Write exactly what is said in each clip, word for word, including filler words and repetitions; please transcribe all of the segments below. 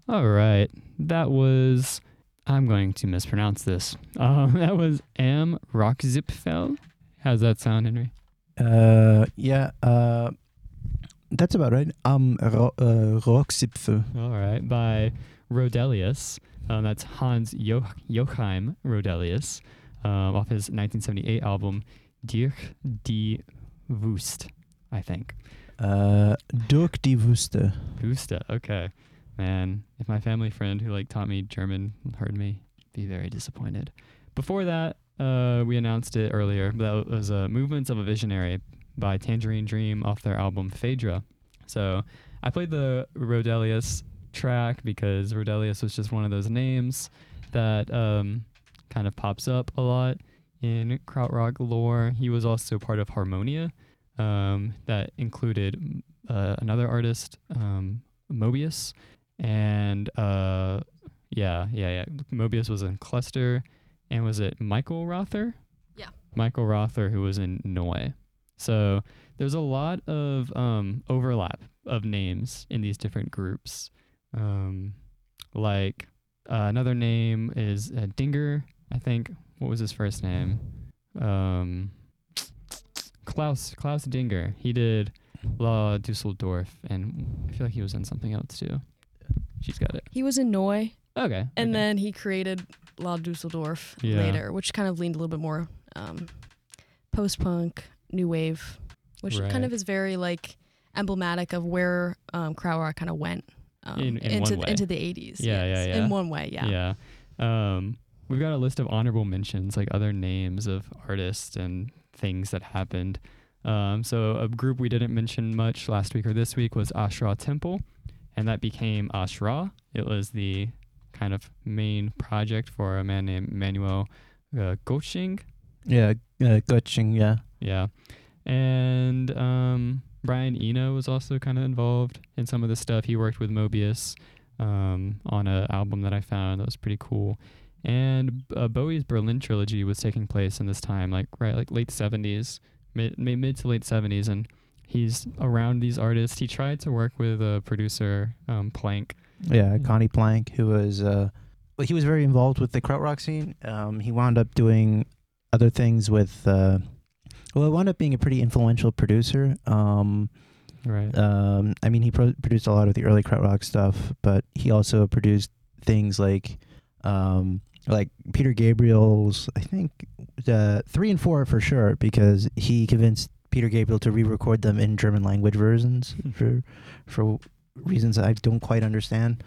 All right. That was, I'm going to mispronounce this. Um, that was Am Rockzipfel. How's that sound, Henry? Uh, yeah, uh, that's about right. Um, ro- uh, Rockzipfel. All right. By Rodelius. Um, that's Hans jo- Joachim Rodelius um, off his nineteen seventy-eight album Durch die Wust, I think. Uh, Durch die Wüste. Wüste. Okay. Man, if my family friend who like taught me German heard me, be very disappointed. Before that, uh, we announced it earlier. That was uh, Movements of a Visionary by Tangerine Dream off their album Phaedra. So I played the Rodelius track because Rodelius was just one of those names that um, kind of pops up a lot in krautrock lore. He was also part of Harmonia, um, that included uh, another artist, um, Mobius, and uh, yeah, yeah, yeah. Mobius was in Cluster, and was it Michael Rother? Yeah. Michael Rother, who was in Noi. So there's a lot of um, overlap of names in these different groups. Um, like uh, another name is uh, Dinger, I think. What was his first name? Um, Klaus Klaus Dinger. He did La Dusseldorf, and I feel like he was in something else too. She's got it. He was in Noi, Okay. and okay. then he created La Dusseldorf Yeah. later, which kind of leaned a little bit more um, post-punk, new wave, which Right. kind of is very like emblematic of where um, krautrock kind of went um, In- in into one way. into the eighties. Yeah, yes. yeah, yeah. In one way, yeah. Yeah. Um, we've got a list of honorable mentions, like other names of artists and things that happened. Um, so a group we didn't mention much last week or this week was Ashra Temple, and that became Ashra. It was the kind of main project for a man named Manuel uh, Goching. Yeah, uh, Gutching, yeah. Yeah. And um, Brian Eno was also kind of involved in some of the stuff. He worked with Mobius um, on an album that I found that was pretty cool. And uh, Bowie's Berlin trilogy was taking place in this time, like right, like late seventies, mid mid, mid to late seventies, and he's around these artists. He tried to work with a producer, um, Plank. Yeah, Yeah. Connie Plank, who was, uh, well, he was very involved with the krautrock scene. Um, he wound up doing other things with, uh, well, he wound up being a pretty influential producer. Um, Right. um, I mean, he pro- produced a lot of the early krautrock stuff, but he also produced things like, um, like Peter Gabriel's, I think, uh, three and four for sure, because he convinced Peter Gabriel to re-record them in German language versions for for reasons I don't quite understand.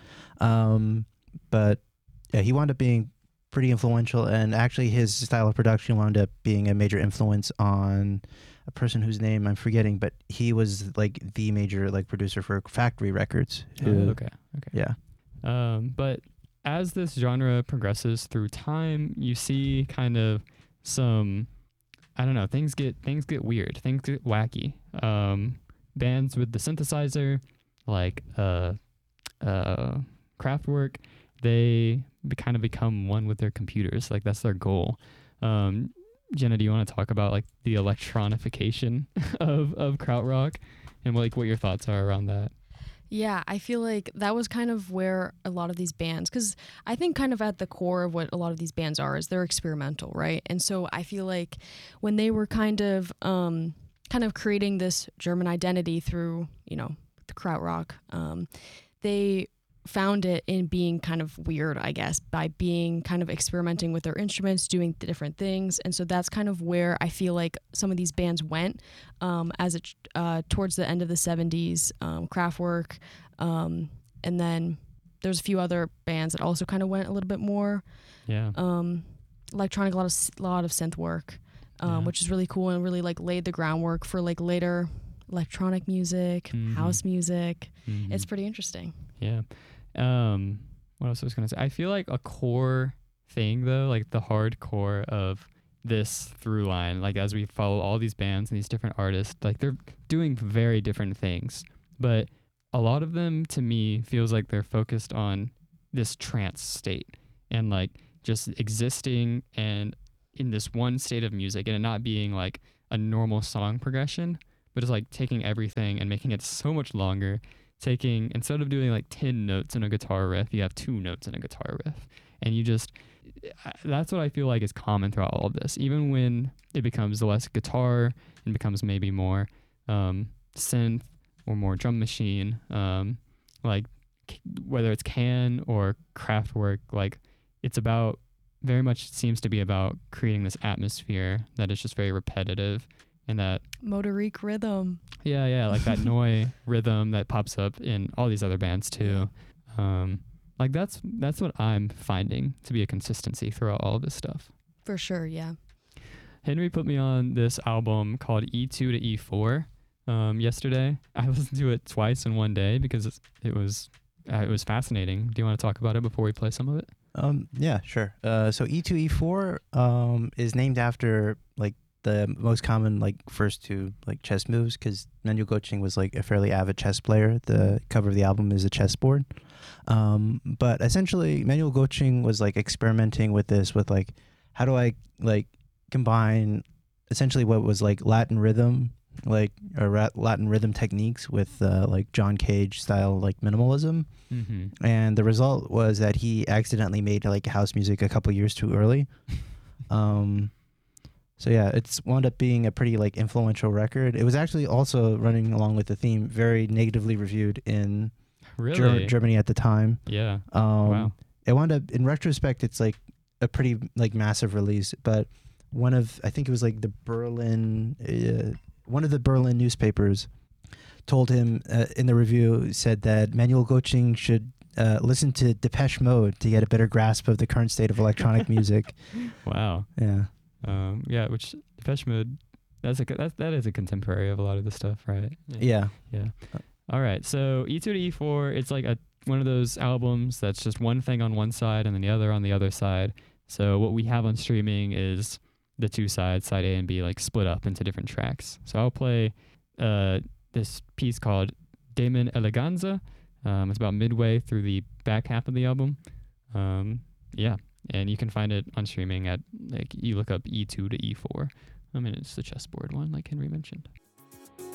Um, but yeah, he wound up being pretty influential, and actually his style of production wound up being a major influence on a person whose name I'm forgetting, but he was like the major like producer for Factory Records. Oh, who- okay. Okay. Yeah. Um, but as this genre progresses through time, you see kind of some, I don't know, things get things get weird, things get wacky. Um, bands with the synthesizer, like uh, uh, Kraftwerk, they be, kind of become one with their computers. Like that's their goal. Um, Jenna, do you want to talk about like the electronification of of krautrock and like what your thoughts are around that? Yeah, I feel like that was kind of where a lot of these bands, because I think kind of at the core of what a lot of these bands are is they're experimental, right? And so I feel like when they were kind of um, kind of creating this German identity through, you know, the krautrock, um, they found it in being kind of weird, I guess, by being kind of experimenting with their instruments, doing different things. And so that's kind of where I feel like some of these bands went um, as it uh, towards the end of the seventies, um, Kraftwerk, um, and then there's a few other bands that also kind of went a little bit more Yeah. um, electronic, a lot of s- lot of synth work, um, Yeah. which is really cool and really like laid the groundwork for like later electronic music, Mhm. house music. Mhm. It's pretty interesting. Yeah. Um, what else was I gonna say? I feel like a core thing though, like the hardcore of this through line, like as we follow all these bands and these different artists, like they're doing very different things, but a lot of them to me feels like they're focused on this trance state and like just existing and in this one state of music and it not being like a normal song progression, but it's like taking everything and making it so much longer taking, instead of doing like ten notes in a guitar riff, you have two notes in a guitar riff. And you just, that's what I feel like is common throughout all of this. Even when it becomes less guitar and becomes maybe more um, synth or more drum machine, um, like whether it's Can or Kraftwerk, like it's about, very much seems to be about creating this atmosphere that is just very repetitive. And that Motorique rhythm. Yeah, yeah, like that Noi rhythm that pops up in all these other bands too. Um, like that's that's what I'm finding to be a consistency throughout all of this stuff. For sure, yeah. Henry put me on this album called E two to E four um, yesterday. I listened to it twice in one day because it's, it was uh, it was fascinating. Do you want to talk about it before we play some of it? Um, yeah, sure. Uh, so E two E four um is named after like the most common like first two like chess moves, because Manuel Goetsching was like a fairly avid chess player. The cover of the album is a chessboard. Um, but essentially Manuel Goetsching was like experimenting with this with like, how do I like combine essentially what was like Latin rhythm, like or ra- Latin rhythm techniques with uh, like John Cage style like minimalism. Mm-hmm. And the result was that he accidentally made like house music a couple years too early. um, So yeah, it's wound up being a pretty like influential record. It was actually also, running along with the theme, very negatively reviewed in Really? Ger- Germany at the time. Yeah. Um, Wow. It wound up, in retrospect, it's like a pretty like massive release. But one of, I think it was like the Berlin, uh, one of the Berlin newspapers told him uh, in the review, said that Manuel Goetsching should uh, listen to Depeche Mode to get a better grasp of the current state of electronic music. Wow. Yeah. Um, yeah, which Depeche Mode, that's a that that is a contemporary of a lot of the stuff, right? Yeah. Yeah. All right. So E two to E four, it's like a one of those albums that's just one thing on one side and then the other on the other side. So what we have on streaming is the two sides, side A and B, like split up into different tracks. So I'll play uh, this piece called Daemon Eleganza. Um, it's about midway through the back half of the album. Um, yeah. And you can find it on streaming at, like, you look up E two to E four. I mean, it's the chessboard one, like Henry mentioned.